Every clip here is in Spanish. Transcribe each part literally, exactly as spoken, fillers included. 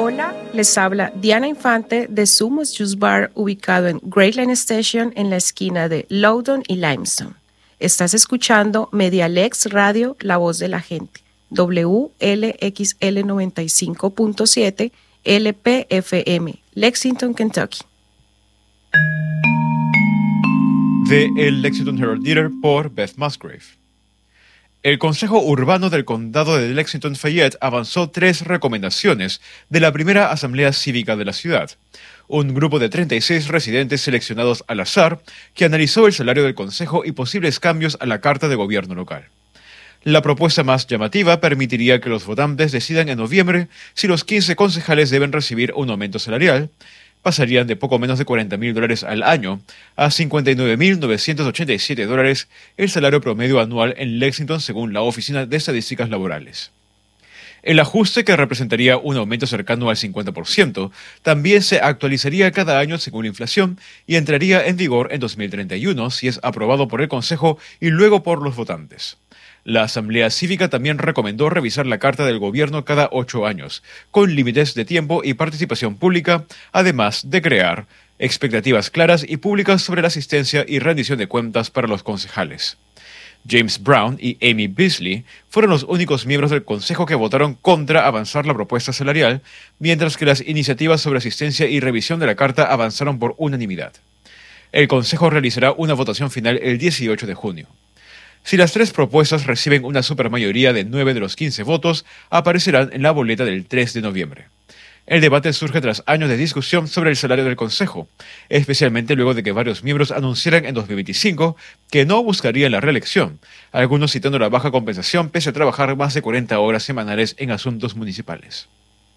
Hola, les habla Diana Infante de Sumos Juice Bar, ubicado en Great Line Station en la esquina de Loudoun y Limestone. Estás escuchando Medialex Radio, la voz de la gente, W L X L noventa y cinco punto siete L P F M, Lexington, Kentucky. De El Lexington Herald Leader por Beth Musgrave. El Consejo Urbano del Condado de Lexington Fayette avanzó tres recomendaciones de la primera Asamblea Cívica de la ciudad. Un grupo de treinta y seis residentes seleccionados al azar que analizó el salario del Consejo y posibles cambios a la Carta de Gobierno local. La propuesta más llamativa permitiría que los votantes decidan en noviembre si los quince concejales deben recibir un aumento salarial. Pasarían de poco menos de cuarenta mil dólares al año a cincuenta y nueve mil novecientos ochenta y siete dólares el salario promedio anual en Lexington según la Oficina de Estadísticas Laborales. El ajuste, que representaría un aumento cercano al cincuenta por ciento, también se actualizaría cada año según la inflación y entraría en vigor en dos mil treinta y uno si es aprobado por el Consejo y luego por los votantes. La Asamblea Cívica también recomendó revisar la Carta del Gobierno cada ocho años, con límites de tiempo y participación pública, además de crear expectativas claras y públicas sobre la asistencia y rendición de cuentas para los concejales. James Brown y Amy Beasley fueron los únicos miembros del Consejo que votaron contra avanzar la propuesta salarial, mientras que las iniciativas sobre asistencia y revisión de la Carta avanzaron por unanimidad. El Consejo realizará una votación final el dieciocho de junio. Si las tres propuestas reciben una supermayoría de nueve de los quince votos, aparecerán en la boleta del tres de noviembre. El debate surge tras años de discusión sobre el salario del Consejo, especialmente luego de que varios miembros anunciaran en dos mil veinticinco que no buscarían la reelección, algunos citando la baja compensación pese a trabajar más de cuarenta horas semanales en asuntos municipales.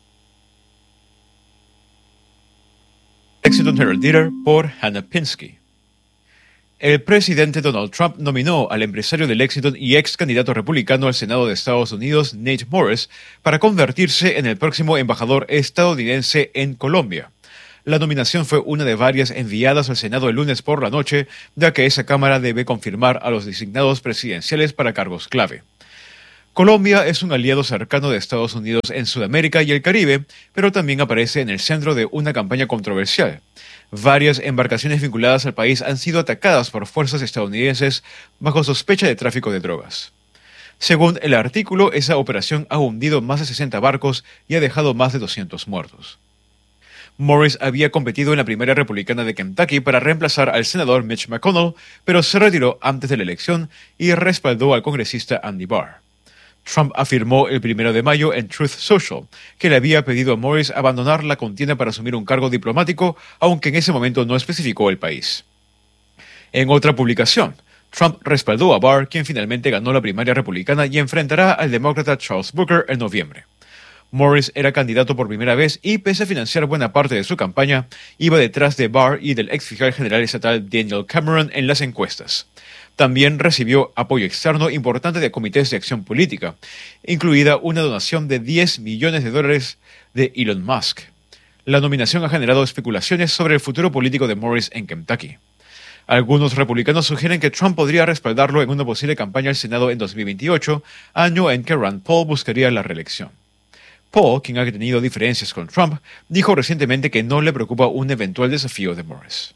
Lexington Herald Leader por Hannah Pinsky. El presidente Donald Trump nominó al empresario de Lexington y ex candidato republicano al Senado de Estados Unidos, Nate Morris, para convertirse en el próximo embajador estadounidense en Colombia. La nominación fue una de varias enviadas al Senado el lunes por la noche, ya que esa Cámara debe confirmar a los designados presidenciales para cargos clave. Colombia es un aliado cercano de Estados Unidos en Sudamérica y el Caribe, pero también aparece en el centro de una campaña controversial. Varias embarcaciones vinculadas al país han sido atacadas por fuerzas estadounidenses bajo sospecha de tráfico de drogas. Según el artículo, esa operación ha hundido más de sesenta barcos y ha dejado más de doscientos muertos. Morris había competido en la primera republicana de Kentucky para reemplazar al senador Mitch McConnell, pero se retiró antes de la elección y respaldó al congresista Andy Barr. Trump afirmó el primero de mayo en Truth Social que le había pedido a Morris abandonar la contienda para asumir un cargo diplomático, aunque en ese momento no especificó el país. En otra publicación, Trump respaldó a Barr, quien finalmente ganó la primaria republicana y enfrentará al demócrata Charles Booker en noviembre. Morris era candidato por primera vez y, pese a financiar buena parte de su campaña, iba detrás de Barr y del ex fiscal general estatal Daniel Cameron en las encuestas. También recibió apoyo externo importante de comités de acción política, incluida una donación de diez millones de dólares de Elon Musk. La nominación ha generado especulaciones sobre el futuro político de Morris en Kentucky. Algunos republicanos sugieren que Trump podría respaldarlo en una posible campaña al Senado en dos mil veintiocho, año en que Rand Paul buscaría la reelección. Paul, quien ha tenido diferencias con Trump, dijo recientemente que no le preocupa un eventual desafío de Morris.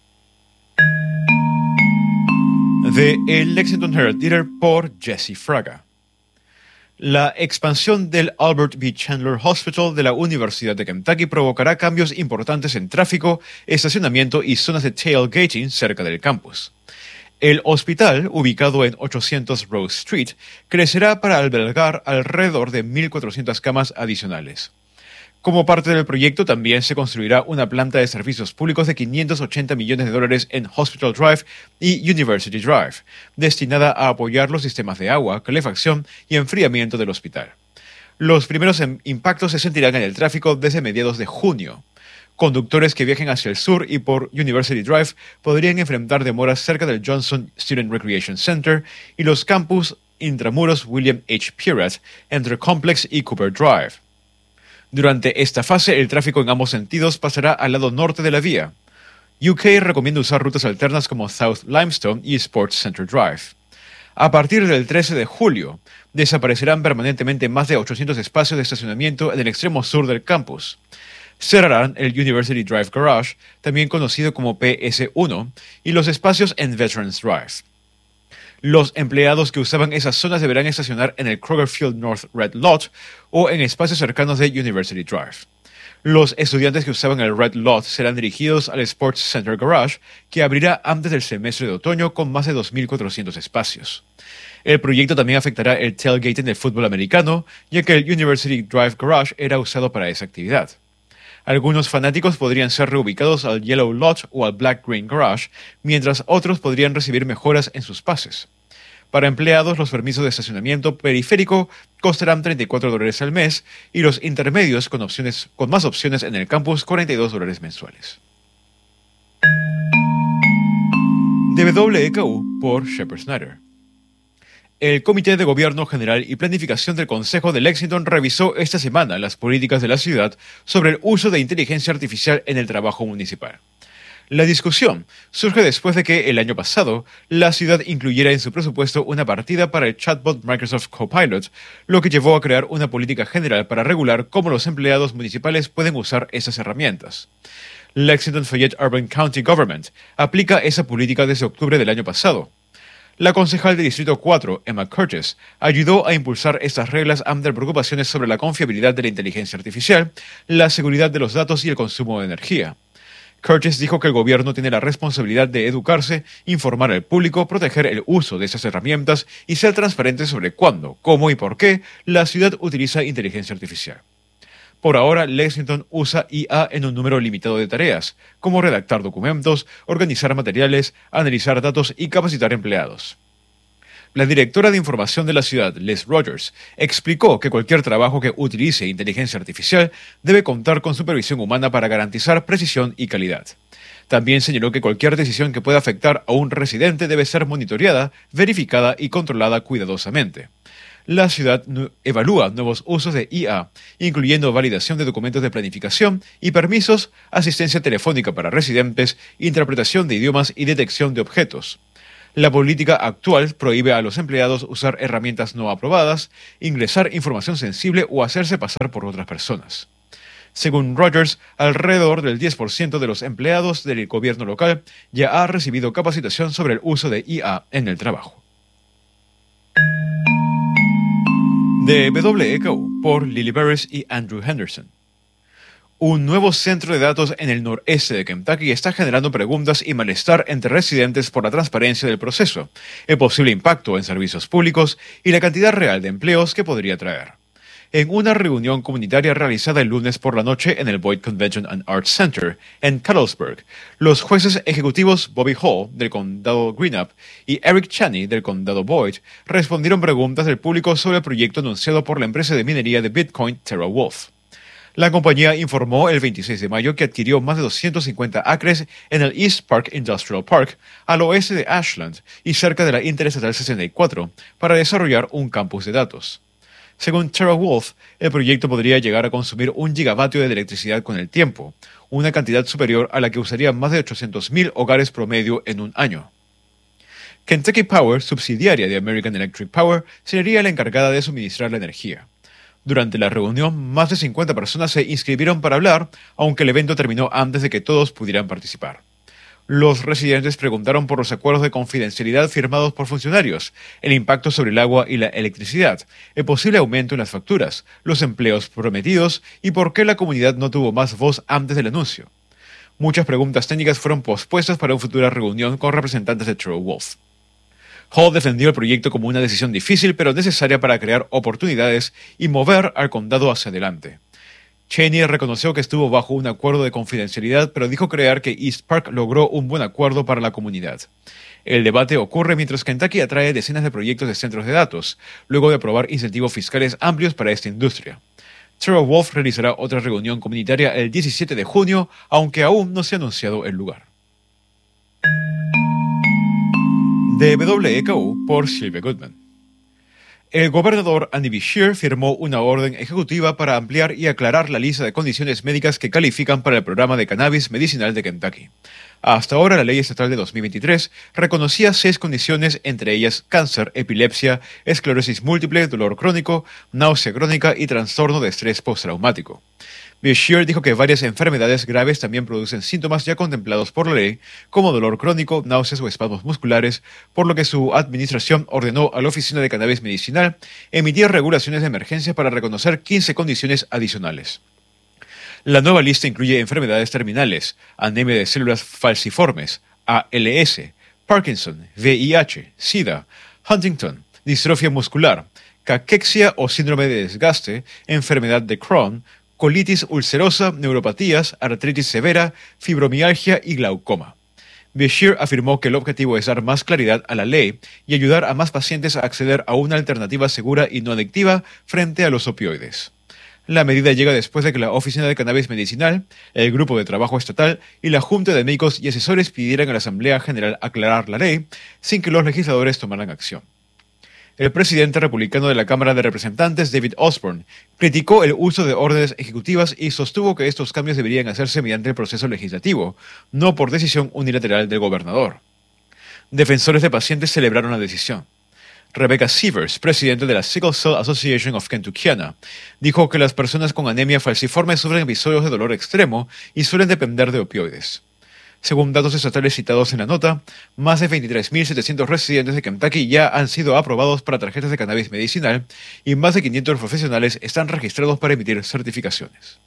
De El Lexington Herald Leader por Jesse Fraga. La expansión del Albert B. Chandler Hospital de la Universidad de Kentucky provocará cambios importantes en tráfico, estacionamiento y zonas de tailgating cerca del campus. El hospital, ubicado en ochocientos Rose Street, crecerá para albergar alrededor de mil cuatrocientas camas adicionales. Como parte del proyecto, también se construirá una planta de servicios públicos de quinientos ochenta millones de dólares en Hospital Drive y University Drive, destinada a apoyar los sistemas de agua, calefacción y enfriamiento del hospital. Los primeros impactos se sentirán en el tráfico desde mediados de junio. Conductores que viajen hacia el sur y por University Drive podrían enfrentar demoras cerca del Johnson Student Recreation Center y los campus intramuros William H. Pierrett entre Complex y Cooper Drive. Durante esta fase, el tráfico en ambos sentidos pasará al lado norte de la vía. U K recomienda usar rutas alternas como South Limestone y Sports Center Drive. A partir del trece de julio, desaparecerán permanentemente más de ochocientos espacios de estacionamiento en el extremo sur del campus. Cerrarán el University Drive Garage, también conocido como P S uno, y los espacios en Veterans Drive. Los empleados que usaban esas zonas deberán estacionar en el Kroger Field North Red Lot o en espacios cercanos de University Drive. Los estudiantes que usaban el Red Lot serán dirigidos al Sports Center Garage, que abrirá antes del semestre de otoño con más de dos mil cuatrocientos espacios. El proyecto también afectará el tailgating del fútbol americano, ya que el University Drive Garage era usado para esa actividad. Algunos fanáticos podrían ser reubicados al Yellow Lot o al Black Green Garage, mientras otros podrían recibir mejoras en sus pases. Para empleados, los permisos de estacionamiento periférico costarán treinta y cuatro dólares al mes y los intermedios con, opciones, con más opciones en el campus cuarenta y dos dólares mensuales. De W E K U por Shepard Snyder. El Comité de Gobierno General y Planificación del Consejo de Lexington revisó esta semana las políticas de la ciudad sobre el uso de inteligencia artificial en el trabajo municipal. La discusión surge después de que el año pasado la ciudad incluyera en su presupuesto una partida para el chatbot Microsoft Copilot, lo que llevó a crear una política general para regular cómo los empleados municipales pueden usar esas herramientas. Lexington Fayette Urban County Government aplica esa política desde octubre del año pasado. La concejal del Distrito cuatro, Emma Curtis, ayudó a impulsar estas reglas ante preocupaciones sobre la confiabilidad de la inteligencia artificial, la seguridad de los datos y el consumo de energía. Curtis dijo que el gobierno tiene la responsabilidad de educarse, informar al público, proteger el uso de esas herramientas y ser transparente sobre cuándo, cómo y por qué la ciudad utiliza inteligencia artificial. Por ahora, Lexington usa I A en un número limitado de tareas, como redactar documentos, organizar materiales, analizar datos y capacitar empleados. La directora de información de la ciudad, Les Rogers, explicó que cualquier trabajo que utilice inteligencia artificial debe contar con supervisión humana para garantizar precisión y calidad. También señaló que cualquier decisión que pueda afectar a un residente debe ser monitoreada, verificada y controlada cuidadosamente. La ciudad evalúa nuevos usos de I A, incluyendo validación de documentos de planificación y permisos, asistencia telefónica para residentes, interpretación de idiomas y detección de objetos. La política actual prohíbe a los empleados usar herramientas no aprobadas, ingresar información sensible o hacerse pasar por otras personas. Según Rogers, alrededor del diez por ciento de los empleados del gobierno local ya ha recibido capacitación sobre el uso de I A en el trabajo. De W E K U por Lily Barris y Andrew Henderson. Un nuevo centro de datos en el noreste de Kentucky está generando preguntas y malestar entre residentes por la transparencia del proceso, el posible impacto en servicios públicos y la cantidad real de empleos que podría traer. En una reunión comunitaria realizada el lunes por la noche en el Boyd Convention and Arts Center en Cattlesburg, los jueces ejecutivos Bobby Hall del condado Greenup y Eric Chaney del condado Boyd respondieron preguntas del público sobre el proyecto anunciado por la empresa de minería de Bitcoin TerraWolf. La compañía informó el veintiséis de mayo que adquirió más de doscientos cincuenta acres en el East Park Industrial Park, al oeste de Ashland y cerca de la Interestatal sesenta y cuatro, para desarrollar un campus de datos. Según TerraWolf, el proyecto podría llegar a consumir un gigavatio de electricidad con el tiempo, una cantidad superior a la que usarían más de ochocientos mil hogares promedio en un año. Kentucky Power, subsidiaria de American Electric Power, sería la encargada de suministrar la energía. Durante la reunión, más de cincuenta personas se inscribieron para hablar, aunque el evento terminó antes de que todos pudieran participar. Los residentes preguntaron por los acuerdos de confidencialidad firmados por funcionarios, el impacto sobre el agua y la electricidad, el posible aumento en las facturas, los empleos prometidos y por qué la comunidad no tuvo más voz antes del anuncio. Muchas preguntas técnicas fueron pospuestas para una futura reunión con representantes de TerraWolf. Hall defendió el proyecto como una decisión difícil pero necesaria para crear oportunidades y mover al condado hacia adelante. Cheney reconoció que estuvo bajo un acuerdo de confidencialidad, pero dijo creer que East Park logró un buen acuerdo para la comunidad. El debate ocurre mientras Kentucky atrae decenas de proyectos de centros de datos, luego de aprobar incentivos fiscales amplios para esta industria. TerraWolf realizará otra reunión comunitaria el diecisiete de junio, aunque aún no se ha anunciado el lugar. De W E K U por Sylvia Goodman. El gobernador Andy Beshear firmó una orden ejecutiva para ampliar y aclarar la lista de condiciones médicas que califican para el programa de cannabis medicinal de Kentucky. Hasta ahora, la ley estatal de dos mil veintitrés reconocía seis condiciones, entre ellas cáncer, epilepsia, esclerosis múltiple, dolor crónico, náusea crónica y trastorno de estrés postraumático. Beshear dijo que varias enfermedades graves también producen síntomas ya contemplados por la ley, como dolor crónico, náuseas o espasmos musculares, por lo que su administración ordenó a la Oficina de Cannabis Medicinal emitir regulaciones de emergencia para reconocer quince condiciones adicionales. La nueva lista incluye enfermedades terminales, anemia de células falciformes, A L S, Parkinson, V I H, SIDA, Huntington, distrofia muscular, caquexia o síndrome de desgaste, enfermedad de Crohn, colitis ulcerosa, neuropatías, artritis severa, fibromialgia y glaucoma. Beshear afirmó que el objetivo es dar más claridad a la ley y ayudar a más pacientes a acceder a una alternativa segura y no adictiva frente a los opioides. La medida llega después de que la Oficina de Cannabis Medicinal, el Grupo de Trabajo Estatal y la Junta de Médicos y Asesores pidieran a la Asamblea General aclarar la ley sin que los legisladores tomaran acción. El presidente republicano de la Cámara de Representantes, David Osborne, criticó el uso de órdenes ejecutivas y sostuvo que estos cambios deberían hacerse mediante el proceso legislativo, no por decisión unilateral del gobernador. Defensores de pacientes celebraron la decisión. Rebecca Sievers, presidente de la Sickle Cell Association of Kentuckiana, dijo que las personas con anemia falciforme sufren episodios de dolor extremo y suelen depender de opioides. Según datos estatales citados en la nota, más de veintitrés mil setecientos residentes de Kentucky ya han sido aprobados para tarjetas de cannabis medicinal y más de quinientos profesionales están registrados para emitir certificaciones.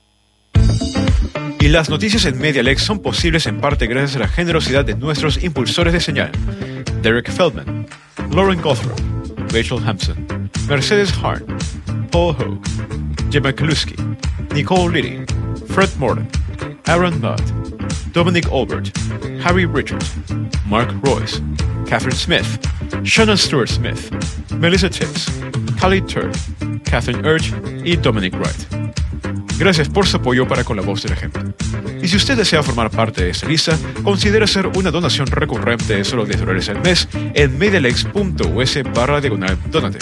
Y las noticias en MediaLex son posibles en parte gracias a la generosidad de nuestros impulsores de señal: Derek Feldman, Lauren Gothrop, Rachel Hampson, Mercedes Harn, Paul Hogue, Gemma Kaluski, Nicole Liddy, Fred Morton, Aaron Mudd, Dominic Albert, Harry Richards, Mark Royce, Catherine Smith, Shannon Stewart Smith, Melissa Tibbs, Callie Turk, Catherine Urge y Dominic Wright. Gracias por su apoyo para con la voz de la gente. Y si usted desea formar parte de esta lista, considere hacer una donación recurrente de solo diez dólares al mes en medialex.us barra diagonal donate.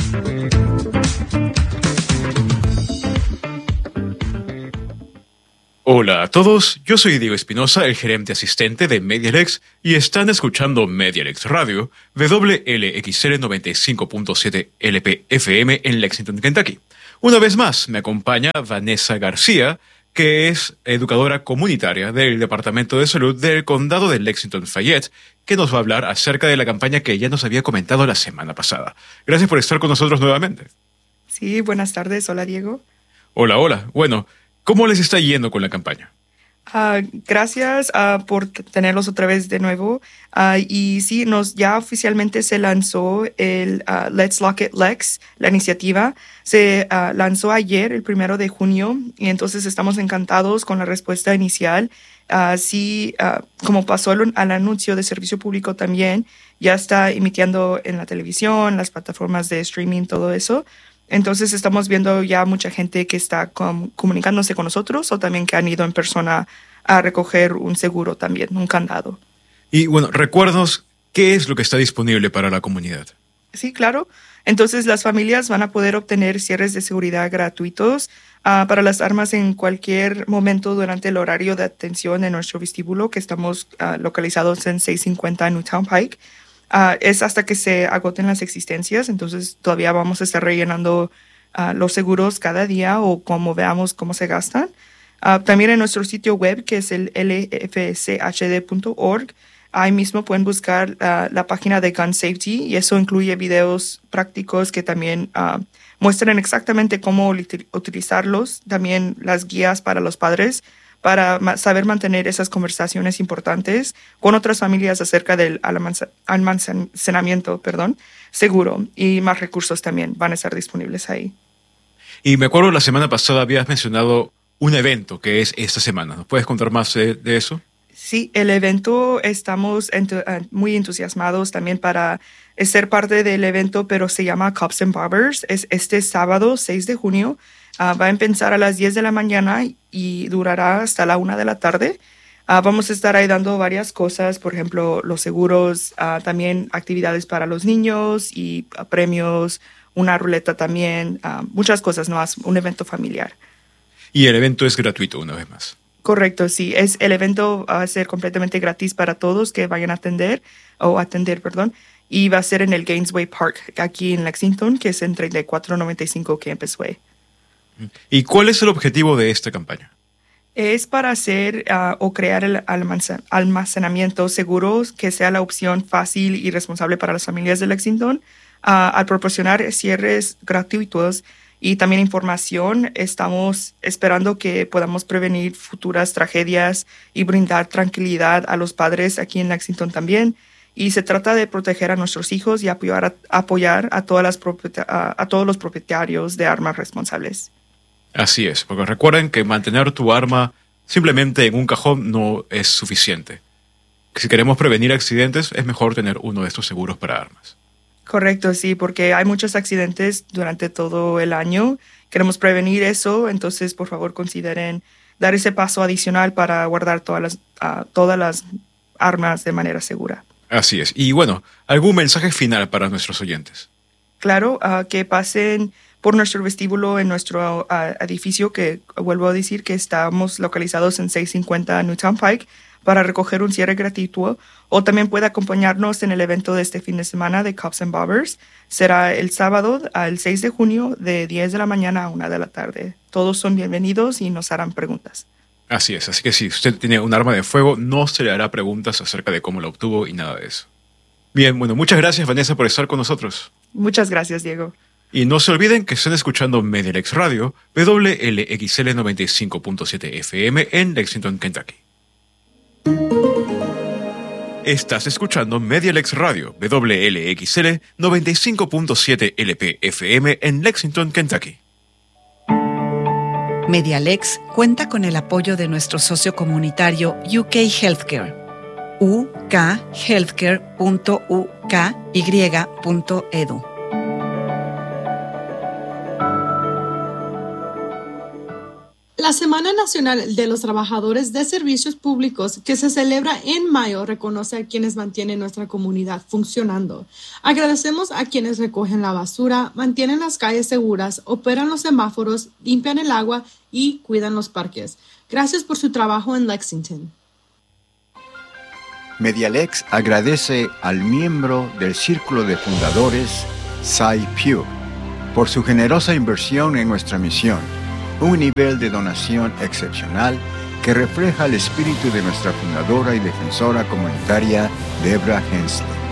Hola a todos, yo soy Diego Espinosa, el gerente asistente de MediaLex, y están escuchando MediaLex Radio, W L X L noventa y cinco punto siete L P F M en Lexington, Kentucky. Una vez más me acompaña Vanessa García, que es educadora comunitaria del Departamento de Salud del Condado de Lexington-Fayette, que nos va a hablar acerca de la campaña que ya nos había comentado la semana pasada. Gracias por estar con nosotros nuevamente. Sí, buenas tardes. Hola, Diego. Hola, hola. Bueno, ¿cómo les está yendo con la campaña? Uh, gracias uh, por t- tenerlos otra vez de nuevo. Uh, y sí, nos ya oficialmente se lanzó el uh, Let's Lock It Lex, la iniciativa. Se uh, lanzó ayer, el primero de junio, y entonces estamos encantados con la respuesta inicial. Uh, sí, uh, como pasó al, al anuncio de servicio público también, ya está emitiendo en la televisión, las plataformas de streaming, todo eso. Entonces estamos viendo ya mucha gente que está com- comunicándose con nosotros o también que han ido en persona a recoger un seguro también, un candado. Y bueno, recuérdanos qué es lo que está disponible para la comunidad. Sí, claro. Entonces las familias van a poder obtener cierres de seguridad gratuitos uh, para las armas en cualquier momento durante el horario de atención en nuestro vestíbulo, que estamos uh, localizados en seiscientos cincuenta Newtown Pike. Uh, es hasta que se agoten las existencias, entonces todavía vamos a estar rellenando uh, los seguros cada día o como veamos cómo se gastan. Uh, también en nuestro sitio web, que es el L F C H D punto org, ahí mismo pueden buscar uh, la página de Gun Safety, y eso incluye videos prácticos que también uh, muestran exactamente cómo util- utilizarlos, también las guías para los padres, para ma- saber mantener esas conversaciones importantes con otras familias acerca del almanza- almacenamiento perdón, seguro, y más recursos también van a estar disponibles ahí. Y me acuerdo la semana pasada habías mencionado un evento que es esta semana. ¿Nos puedes contar más de, de eso? Sí, el evento estamos entu- uh, muy entusiasmados también para ser parte del evento, pero se llama Cops and Barbers. Es este sábado seis de junio. Uh, va a empezar a las diez de la mañana y durará hasta la una de la tarde. Uh, vamos a estar ahí dando varias cosas, por ejemplo, los seguros, uh, también actividades para los niños y uh, premios, una ruleta también, uh, muchas cosas, ¿no? Es un evento familiar. Y el evento es gratuito, una vez más. Correcto, sí. Es, el evento va a ser completamente gratis para todos que vayan a atender, o atender, perdón, y va a ser en el Gainesway Park, aquí en Lexington, que es en treinta y cuatro noventa y cinco Campus Way. ¿Y cuál es el objetivo de esta campaña? Es para hacer uh, o crear el almacenamiento seguro que sea la opción fácil y responsable para las familias de Lexington. Uh, al proporcionar cierres gratuitos y también información, estamos esperando que podamos prevenir futuras tragedias y brindar tranquilidad a los padres aquí en Lexington también. Y se trata de proteger a nuestros hijos y apoyar a, apoyar a, todas las a, a todos los propietarios de armas responsables. Así es, porque recuerden que mantener tu arma simplemente en un cajón no es suficiente. Si queremos prevenir accidentes, es mejor tener uno de estos seguros para armas. Correcto, sí, porque hay muchos accidentes durante todo el año. Queremos prevenir eso, entonces por favor consideren dar ese paso adicional para guardar todas las, uh, todas las armas de manera segura. Así es. Y bueno, ¿algún mensaje final para nuestros oyentes? Claro, uh, que pasen por nuestro vestíbulo en nuestro uh, edificio, que vuelvo a decir que estamos localizados en seiscientos cincuenta Newtown Pike, para recoger un cierre gratuito, o también puede acompañarnos en el evento de este fin de semana de Cops and Bobbers. Será el sábado, el seis de junio, de diez de la mañana a una de la tarde. Todos son bienvenidos y nos harán preguntas. Así es, así que si usted tiene un arma de fuego, no se le hará preguntas acerca de cómo la obtuvo y nada de eso. Bien, bueno, muchas gracias, Vanessa, por estar con nosotros. Muchas gracias, Diego. Y no se olviden que están escuchando Medialex Radio, W L X L noventa y cinco punto siete F M en Lexington, Kentucky. Estás escuchando Medialex Radio, W L X L noventa y cinco punto siete L P F M en Lexington, Kentucky. Medialex cuenta con el apoyo de nuestro socio comunitario U K Healthcare, u k healthcare punto u k y punto e d u. La Semana Nacional de los Trabajadores de Servicios Públicos, que se celebra en mayo, reconoce a quienes mantienen nuestra comunidad funcionando. Agradecemos a quienes recogen la basura, mantienen las calles seguras, operan los semáforos, limpian el agua y cuidan los parques. Gracias por su trabajo en Lexington. Medialex agradece al miembro del Círculo de Fundadores, Cy Pugh, por su generosa inversión en nuestra misión. Un nivel de donación excepcional que refleja el espíritu de nuestra fundadora y defensora comunitaria, Debra Hensley.